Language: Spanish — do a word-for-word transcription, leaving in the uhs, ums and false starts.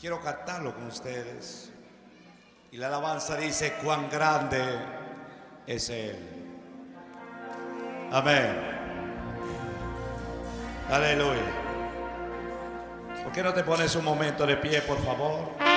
quiero cantarlo con ustedes. Y la alabanza dice: cuán grande es Él. Amén. Aleluya. ¿Por qué no te pones un momento de pie, por favor?